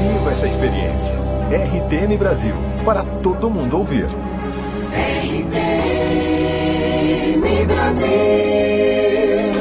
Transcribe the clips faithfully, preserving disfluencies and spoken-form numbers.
Viva essa experiência. R T M Brasil, para todo mundo ouvir. R T M Brasil.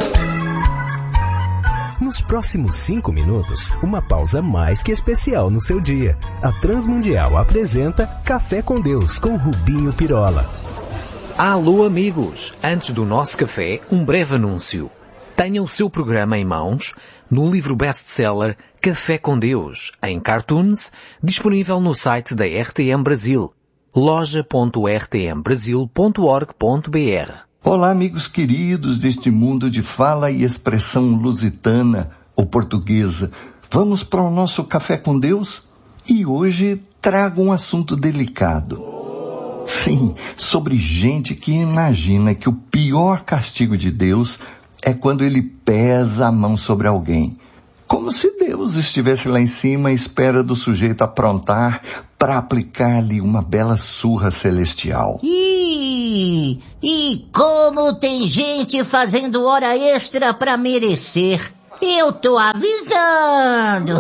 Nos próximos cinco minutos, uma pausa mais que especial no seu dia. A Transmundial apresenta Café com Deus, com Rubinho Pirola. Alô amigos, antes do nosso café, um breve anúncio. Tenha o seu programa em mãos no livro best-seller Café com Deus, em cartoons, disponível no site da R T M Brasil, loja ponto r t m brasil ponto org ponto b r. Olá amigos queridos deste mundo de fala e expressão lusitana ou portuguesa. Vamos para o nosso Café com Deus? E hoje trago um assunto delicado. Sim, sobre gente que imagina que o pior castigo de Deus é quando ele pesa a mão sobre alguém. Como se Deus estivesse lá em cima à espera do sujeito aprontar para aplicar-lhe uma bela surra celestial. Ih, e como tem gente fazendo hora extra para merecer. Eu tô avisando.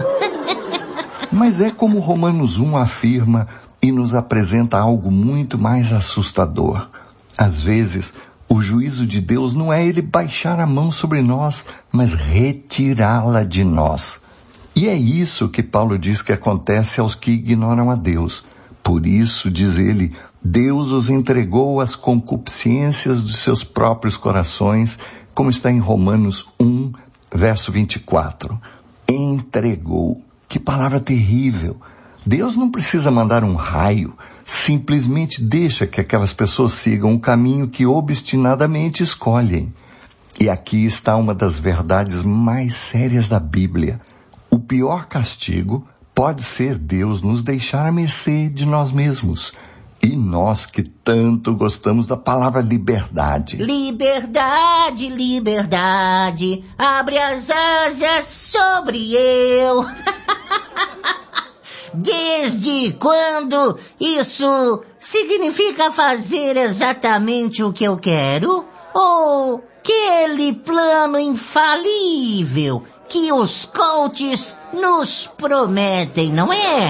Mas é como Romanos um afirma e nos apresenta algo muito mais assustador. Às vezes, o juízo de Deus não é ele baixar a mão sobre nós, mas retirá-la de nós. E é isso que Paulo diz que acontece aos que ignoram a Deus. Por isso, diz ele, Deus os entregou às concupiscências dos seus próprios corações, como está em Romanos um, verso vinte e quatro. Entregou. Que palavra terrível! Deus não precisa mandar um raio, simplesmente deixa que aquelas pessoas sigam um caminho que obstinadamente escolhem. E aqui está uma das verdades mais sérias da Bíblia. O pior castigo pode ser Deus nos deixar à mercê de nós mesmos. E nós que tanto gostamos da palavra liberdade. Liberdade, liberdade, abre as asas sobre eu. Desde quando isso significa fazer exatamente o que eu quero? Ou aquele plano infalível que os coaches nos prometem, não é?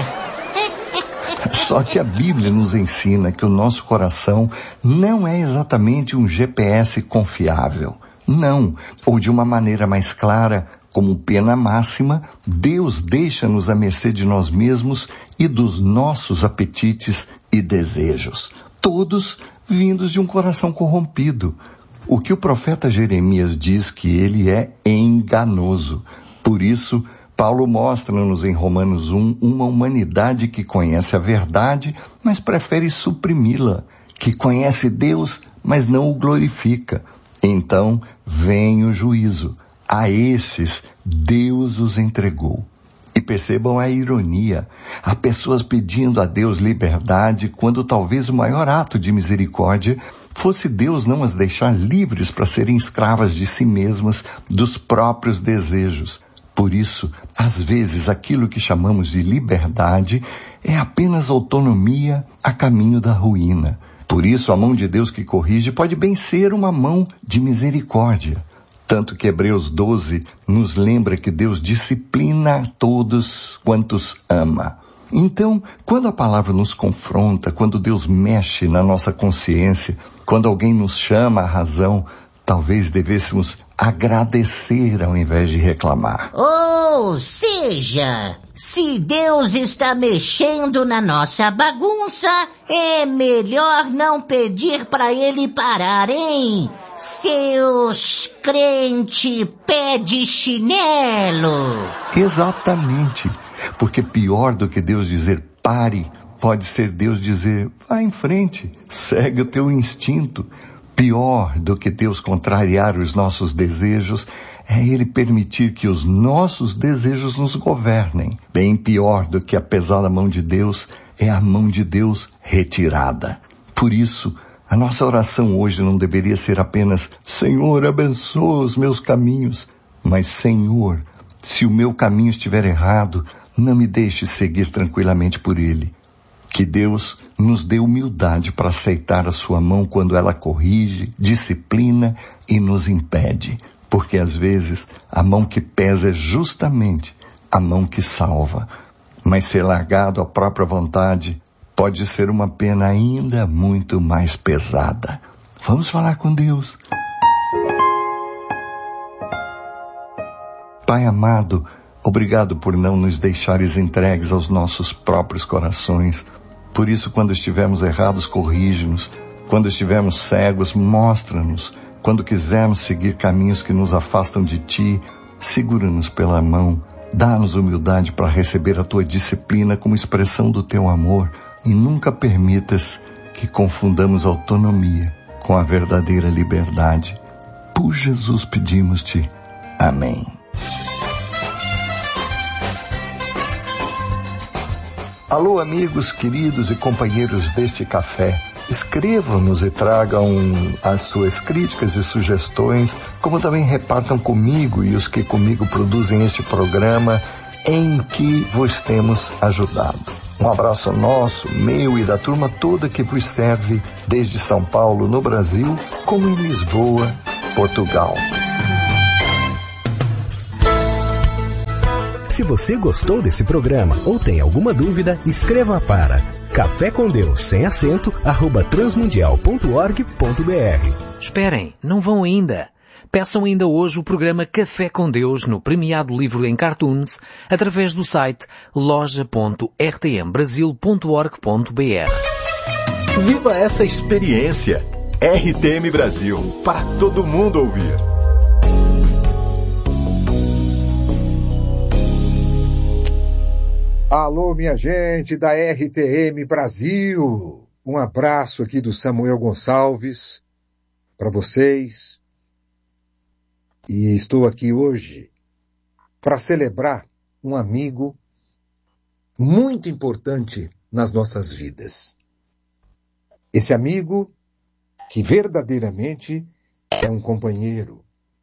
Só que a Bíblia nos ensina que o nosso coração não é exatamente um G P S confiável. Não, ou de uma maneira mais clara, como pena máxima, Deus deixa-nos à mercê de nós mesmos e dos nossos apetites e desejos, todos vindos de um coração corrompido. O que o profeta Jeremias diz que ele é enganoso. Por isso, Paulo mostra-nos em Romanos um uma humanidade que conhece a verdade, mas prefere suprimi-la, que conhece Deus, mas não o glorifica. Então vem o juízo. A esses, Deus os entregou. E percebam a ironia. Há pessoas pedindo a Deus liberdade, quando talvez o maior ato de misericórdia fosse Deus não as deixar livres para serem escravas de si mesmas, dos próprios desejos. Por isso, às vezes, aquilo que chamamos de liberdade é apenas autonomia a caminho da ruína. Por isso, a mão de Deus que corrige pode bem ser uma mão de misericórdia. Tanto que Hebreus doze nos lembra que Deus disciplina a todos quantos ama. Então, quando a palavra nos confronta, quando Deus mexe na nossa consciência, quando alguém nos chama à razão, talvez devêssemos agradecer ao invés de reclamar. Ou seja, se Deus está mexendo na nossa bagunça, é melhor não pedir para ele parar, hein? Seus crente pé de chinelo. Exatamente, porque pior do que Deus dizer pare, pode ser Deus dizer vá em frente, segue o teu instinto. Pior do que Deus contrariar os nossos desejos é Ele permitir que os nossos desejos nos governem. Bem pior do que a pesada mão de Deus é a mão de Deus retirada. Por isso, a nossa oração hoje não deveria ser apenas Senhor, abençoa os meus caminhos, mas Senhor, se o meu caminho estiver errado, não me deixe seguir tranquilamente por ele. Que Deus nos dê humildade para aceitar a sua mão quando ela corrige, disciplina e nos impede, porque às vezes a mão que pesa é justamente a mão que salva. Mas ser largado à própria vontade pode ser uma pena ainda muito mais pesada. Vamos falar com Deus. Pai amado, obrigado por não nos deixares entregues aos nossos próprios corações. Por isso, quando estivermos errados, corrige-nos. Quando estivermos cegos, mostra-nos. Quando quisermos seguir caminhos que nos afastam de Ti, segura-nos pela mão. Dá-nos humildade para receber a Tua disciplina como expressão do Teu amor. E nunca permitas que confundamos autonomia com a verdadeira liberdade. Por Jesus pedimos-te. Amém. Alô, amigos queridos e companheiros deste café. Escrevam-nos e tragam as suas críticas e sugestões, como também repartam comigo e os que comigo produzem este programa em que vos temos ajudado. Um abraço nosso, meu e da turma toda que vos serve desde São Paulo, no Brasil, como em Lisboa, Portugal. Se você gostou desse programa ou tem alguma dúvida, escreva para café com Deus sem acento arroba transmundial ponto org ponto br. Esperem, não vão ainda. Peçam ainda hoje o programa Café com Deus no premiado livro em cartoons através do site loja ponto r t m brasil ponto org ponto b r. Viva essa experiência! R T M Brasil, para todo mundo ouvir. Alô, minha gente da R T M Brasil. Um abraço aqui do Samuel Gonçalves para vocês. E estou aqui hoje para celebrar um amigo muito importante nas nossas vidas. Esse amigo que verdadeiramente é um companheiro.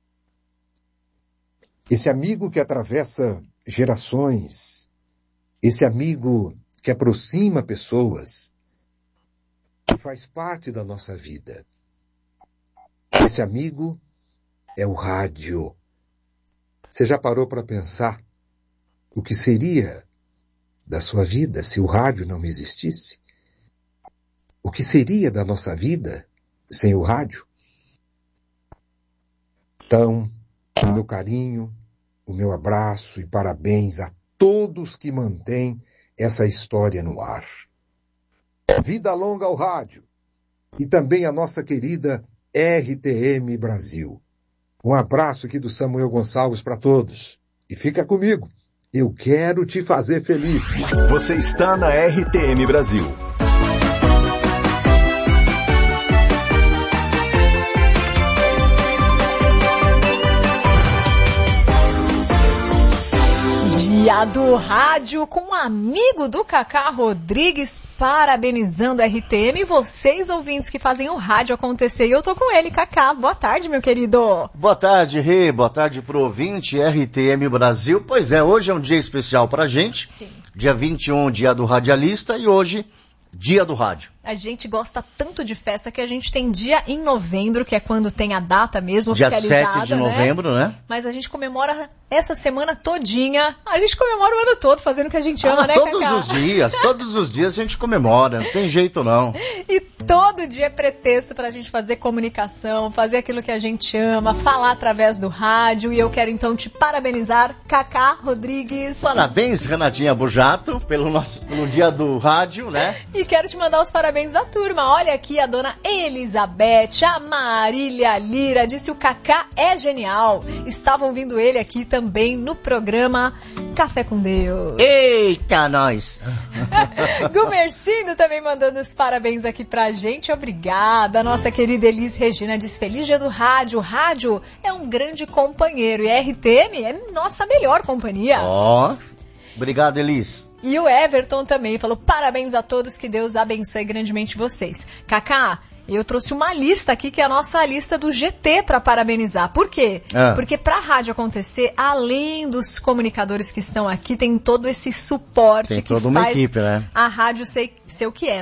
Esse amigo que atravessa gerações. Esse amigo que aproxima pessoas, que faz parte da nossa vida. Esse amigo é o rádio. Você já parou para pensar o que seria da sua vida se o rádio não existisse? O que seria da nossa vida sem o rádio? Então, o meu carinho, o meu abraço e parabéns a todos que mantêm essa história no ar. Vida longa ao rádio e também a nossa querida R T M Brasil. Um abraço aqui do Samuel Gonçalves para todos. E fica comigo, eu quero te fazer feliz. Você está na R T M Brasil. Dia do Rádio com um amigo do Cacá Rodrigues, parabenizando a R T M e vocês ouvintes que fazem o rádio acontecer. E eu tô com ele, Cacá. Boa tarde, meu querido. Boa tarde, Rê. Boa tarde pro ouvinte R T M Brasil. Pois é, hoje é um dia especial pra gente. Sim. Dia vinte e um, dia do radialista, e hoje, dia do rádio. A gente gosta tanto de festa que a gente tem dia em novembro, que é quando tem a data mesmo dia oficializada, dia sete de novembro, né? né? Mas a gente comemora essa semana todinha. A gente comemora o ano todo fazendo o que a gente ama, ah, né, todos Cacá? os dias, todos os dias a gente comemora, não tem jeito não. E todo dia é pretexto pra gente fazer comunicação, fazer aquilo que a gente ama, falar através do rádio. E eu quero então te parabenizar, Cacá Rodrigues. Parabéns, Renatinha Bujato, pelo, nosso, pelo dia do rádio, né? E quero te mandar os parabéns da turma. Olha aqui a dona Elizabeth, a Marília Lira, disse o Cacá é genial. Estavam ouvindo ele aqui também no programa Café com Deus. Eita, nós! Gumercindo também mandando os parabéns aqui pra gente. Obrigada. A nossa querida Elis Regina diz feliz dia do rádio. O rádio é um grande companheiro e a R T M é nossa melhor companhia. Ó, oh, obrigado, Elis. E o Everton também falou, parabéns a todos, que Deus abençoe grandemente vocês. Cacá, eu trouxe uma lista aqui, que é a nossa lista do G T para parabenizar. Por quê? Ah. Porque para a rádio acontecer, além dos comunicadores que estão aqui, tem todo esse suporte tem que toda faz uma equipe, né? A rádio ser, ser o que é, né?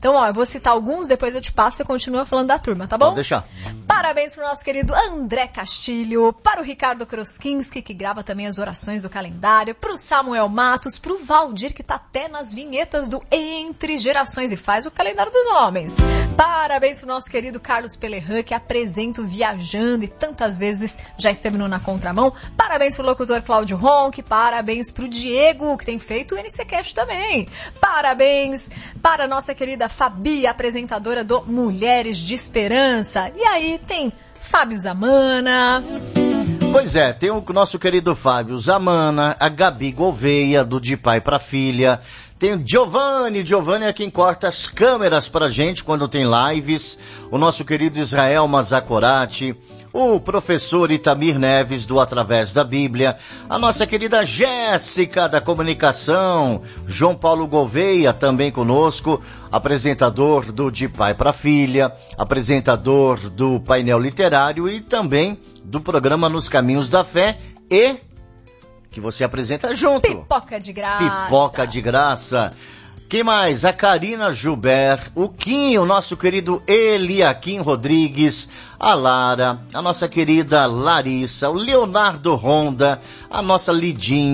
Então, ó, eu vou citar alguns, depois eu te passo e você continua falando da turma, tá bom? Pode deixar. Parabéns pro nosso querido André Castilho, para o Ricardo Kroskinski, que grava também as orações do calendário, pro Samuel Matos, pro Valdir, que tá até nas vinhetas do Entre Gerações e faz o calendário dos homens. Parabéns pro nosso querido Carlos Pelerran, que apresenta o Viajando e tantas vezes já esteve no Na Contramão. Parabéns pro locutor Cláudio Ronck, parabéns pro Diego, que tem feito o N C Cast também. Parabéns para a nossa querida Fabi, apresentadora do Mulheres de Esperança. E aí tem Fábio Zamana. Pois é, tem o nosso querido Fábio Zamana, a Gabi Gouveia, do De Pai para Filha. Tem o Giovanni, Giovanni é quem corta as câmeras pra gente quando tem lives. O nosso querido Israel Mazacorati, o professor Itamir Neves, do Através da Bíblia, a nossa querida Jéssica, da Comunicação, João Paulo Gouveia, também conosco, apresentador do De Pai para Filha, apresentador do Painel Literário e também do programa Nos Caminhos da Fé e... que você apresenta junto. Pipoca de graça. Pipoca de graça. Quem mais? A Karina Gilbert, o Kim, o nosso querido Eliakim Rodrigues, a Lara, a nossa querida Larissa, o Leonardo Ronda, a nossa Lidinha.